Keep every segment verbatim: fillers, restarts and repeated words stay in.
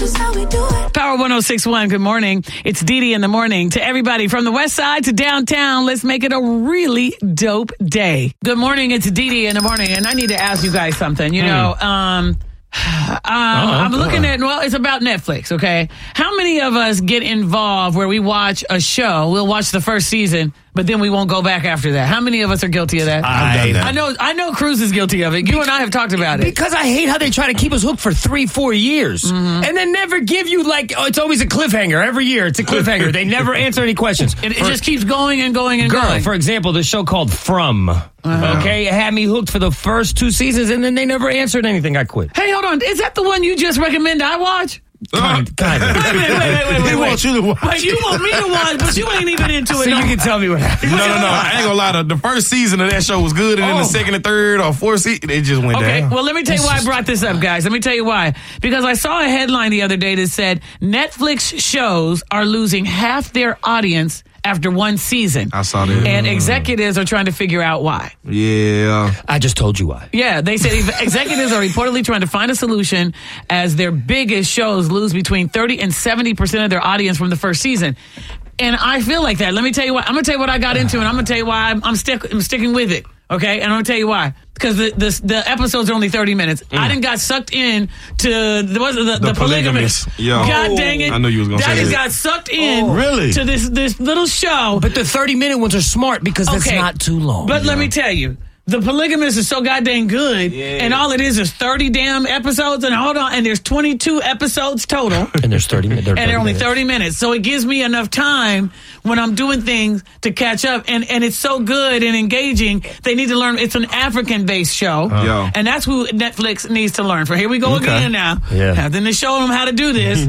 just how we do it. Power one oh six point one, good morning. It's Dee Dee in the morning. To everybody from the west side to downtown, let's make it a really dope day. Good morning, it's Dee Dee in the morning. And I need to ask you guys something. You know, um... Um, I'm looking at, well, it's about Netflix, okay? How many of us get involved where we watch a show, we'll watch the first season, but then we won't go back after that? How many of us are guilty of that? I've done that. I know I know Cruz is guilty of it. You and I have talked about it. Because I hate how they try to keep us hooked for three, four years. Mm-hmm. And then never give you, like, oh, it's always a cliffhanger. Every year, it's a cliffhanger. They never answer any questions. It, it for, just keeps going and going and girl, going. For example, the show called From. Uh-huh. Okay, it had me hooked for the first two seasons, and then they never answered anything. I quit. Hey, hold on. Is that the one you just recommend I watch? Kind, kind of. Wait, wait, wait, wait, wait, wait. He wants you to watch. Wait, you want me to watch, but you ain't even into it. So no. you can tell me what happened. No, no, no. I ain't gonna lie. The first season of that show was good, and then Oh. the second and third or fourth season, it just went Okay, down. well, let me tell you why I brought this up, guys. Let me tell you why. Because I saw a headline the other day that said Netflix shows are losing half their audience after one season. I saw that. And executives are trying to figure out why. Yeah. I just told you why. Yeah, they said executives are reportedly trying to find a solution as their biggest shows lose between thirty and seventy percent of their audience from the first season. And I feel like that. Let me tell you what. I'm going to tell you what I got into, and I'm going to tell you why I'm, I'm, stick, I'm sticking with it. Okay? And I'm going to tell you why. Because the, the the episodes are only thirty minutes. Mm. I didn't got sucked in to the, was it the, the, the polygamist. Yo. God dang it. I knew you was going to say that. that. I got sucked in Oh, really? to this, this little show. But the thirty-minute ones are smart because that's Okay. not too long. But let me tell you, the Polygamist is so goddamn good, Yeah. and all it is is thirty damn episodes, and hold on, and there's twenty-two episodes total. And there's thirty minutes. And they're only thirty minutes. So it gives me enough time when I'm doing things to catch up. And, and it's so good and engaging. They need to learn. It's an African-based show. Uh, Yo. And that's who Netflix needs to learn from. Here we go Okay. again now. Yeah. Having to show them how to do this.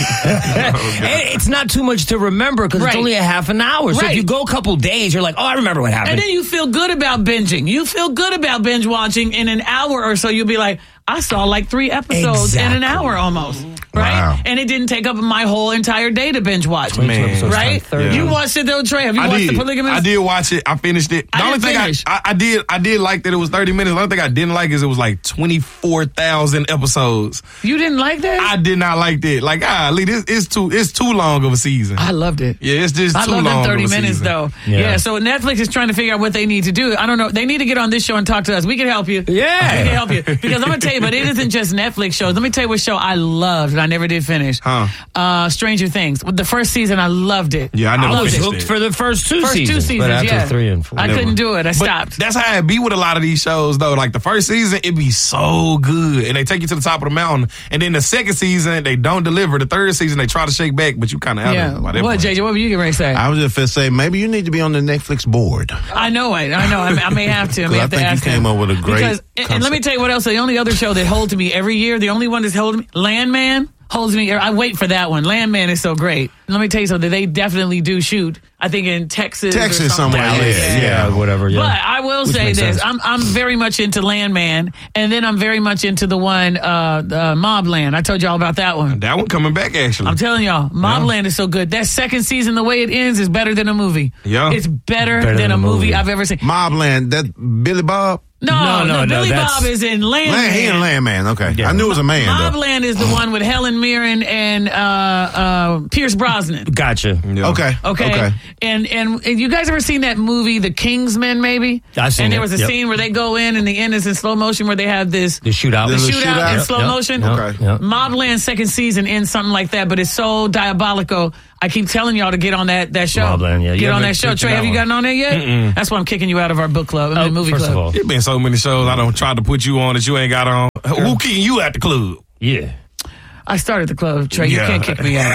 It's not too much to remember because Right. it's only a half an hour. So Right. if you go a couple days, you're like, oh, I remember what happened. And then you feel good about binging. You feel good about binge watching. In an hour or so, you'll be like, I saw like three episodes in an Exactly. hour almost. Right? Wow. And it didn't take up my whole entire day to binge watch. Man. episodes Right? times thirty. Yeah. You watched it though, Trey? Have you I watched did. The Polygamist? I did watch it. I finished it. The I only didn't thing finish. I, I, I did, I did like that it was thirty minutes. The only thing I didn't like is it was like twenty-four thousand episodes. You didn't like that? I did not like that. Like, ah, Lee, this it's too, it's too long of a season. I loved it. Yeah, it's just I too love long them thirty of a minutes season. though. Yeah. Yeah. So Netflix is trying to figure out what they need to do. I don't know. They need to get on this show and talk to us. We can help you. Yeah. We can help you. Because I'm gonna tell you, but it isn't just Netflix shows. Let me tell you what show I loved and I never did finish. Huh. Uh, Stranger Things. The first season, I loved it. Yeah, I never I was finished hooked it. for the first two First seasons. two seasons, but after yeah. three and four. I Never. couldn't do it. I But stopped. that's how it be with a lot of these shows, though. Like the first season, it be so good, and they take you to the top of the mountain. And then the second season, they don't deliver. The third season, they try to shake back, but you kind of out Yeah. of it by that What, point. J J? What were you getting ready to say? I was just going to say, maybe you need to be on the Netflix board. I know it. I know. I may, I may have to. I may I have to think you ask came him. up with a great Because, and, and let me concept. tell you what else. The only other show that holds me every year, the only one that's holding me, Landman holds me. I wait for that one. Landman is so great. And let me tell you something. They definitely do shoot. I think in Texas. Texas or something. somewhere, Dallas, yeah, yeah, whatever. Yeah. But I will Which say makes this: sense. I'm I'm very much into Landman, and then I'm very much into the one uh, uh, Mobland. I told y'all about that one. That one coming back, actually. I'm telling y'all, Mobland is so good. That second season, the way it ends, is better than a movie. Yeah. It's better, Better than, than a a movie, movie. I've ever seen. Mobland, that Billy Bob? No, No, no, no, no, Billy that's- Bob is in Landman. Land, he and Landman, okay. Yeah. I knew it was a man, though. Mobland is the one with Helen Mirren and uh, uh, Pierce Brosnan. Gotcha. Yeah. Okay. Okay. Okay. And, and and you guys ever seen that movie, The Kingsman, maybe? I've seen And there it, was a yep. scene where they go in and the end is in slow motion where they have this The shootout. the The shootout, shootout. in Yep, slow yep, motion. yep, Okay. yep. Mobland's second season ends something like that, but it's so diabolical. I keep telling y'all to get on that, that show. Mobland, yeah. You Get on haven't that show. clicked Trey, that have you one. gotten on there yet? Mm-mm. That's why I'm kicking you out of our book club. I mean, Oh, movie first club. of all, There's been so many shows I don't try to put you on that you ain't got on. Who kicking you at the club? yeah. I started the club, Trey. Yeah. You can't kick me out.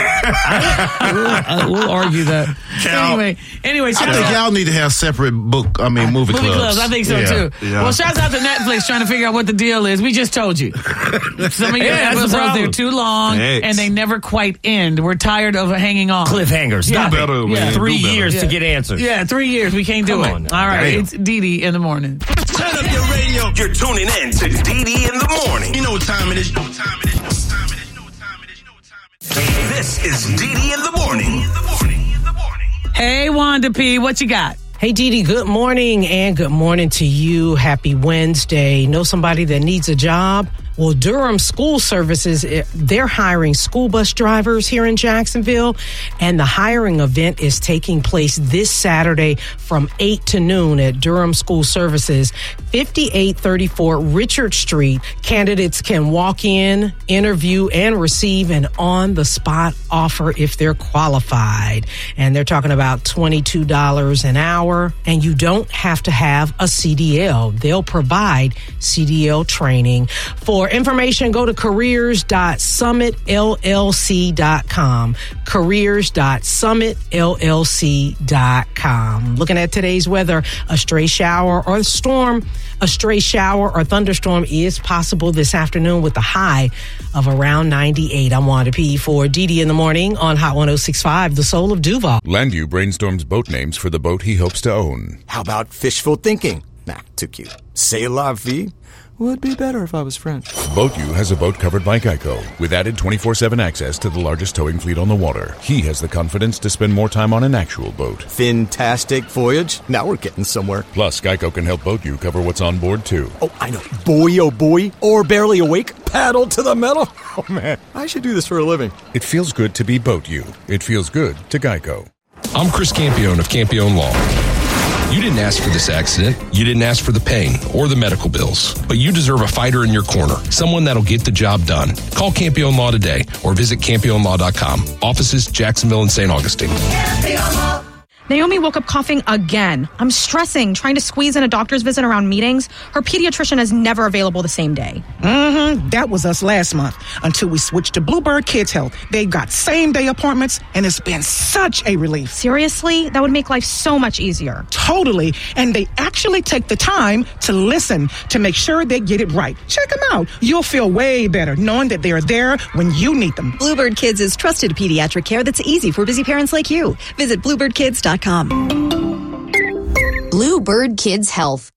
I, we'll argue that. Cal. Anyway, anyway, I shout think out. y'all need to have separate book, I mean, movie, Movie clubs. clubs, I think so Yeah. too. Yeah. Well, shouts out to Netflix trying to figure out what the deal is. We just told you. Some of your Yeah, that's the episodes, problem. they're too long Thanks. and they never quite end. We're tired of hanging on. Cliffhanger. Stop Do it. better, man. Three Do better. years to Yeah. get answers. Yeah, three years. We can't do Come it. on now. All right, Damn. it's Dee Dee in the morning. Turn up your radio. You're tuning in to Dee Dee in the morning. You know what time it is. You know what time it is. You know what time it is. You know what time it is. You know what time it is. This is Dee Dee in the morning. In the morning. In the morning. Hey, Wanda P, what you got? Hey, Dee Dee, good morning and good morning to you. Happy Wednesday. Know somebody that needs a job? Well, Durham School Services, they're hiring school bus drivers here in Jacksonville, and the hiring event is taking place this Saturday from eight to noon at Durham School Services, fifty-eight thirty-four Richard Street. Candidates can walk in, interview, and receive an on-the-spot offer if they're qualified. And they're talking about twenty-two dollars an hour, and you don't have to have a C D L. They'll provide C D L training. For information, go to careers dot summit l l c dot com. careers dot summit l l c dot com. Looking at today's weather, a stray shower or storm, a stray shower or thunderstorm is possible this afternoon with a high of around ninety-eight. I'm Wanda P. for D D in the Morning on Hot one oh six point five, the soul of Duval. Landu brainstorms boat names for the boat he hopes to own. How about fishful thinking? Nah, too cute. C'est la vie would be better if I was French. BoatU has a boat covered by Geico with added twenty-four seven access to the largest towing fleet on the water. He has the confidence to spend more time on an actual boat. Fantastic voyage. Now we're getting somewhere. Plus, Geico can help BoatU cover what's on board, too. Oh, I know. Boy, oh boy. Or barely awake. Paddle to the metal. Oh, man. I should do this for a living. It feels good to be BoatU. It feels good to Geico. I'm Chris Campione of Campione Law. You didn't ask for this accident. You didn't ask for the pain or the medical bills. But you deserve a fighter in your corner, someone that'll get the job done. Call Campione Law today or visit campione law dot com. Offices, Jacksonville and Saint Augustine. Naomi woke up coughing again. I'm stressing, trying to squeeze in a doctor's visit around meetings. Her pediatrician is never available the same day. Mm-hmm. That was us last month until we switched to Bluebird Kids Health. They've got same-day appointments, and it's been such a relief. Seriously? That would make life so much easier. Totally. And they actually take the time to listen to make sure they get it right. Check them out. You'll feel way better knowing that they are there when you need them. Bluebird Kids is trusted pediatric care that's easy for busy parents like you. Visit bluebird kids dot com. Bluebird Kids Health.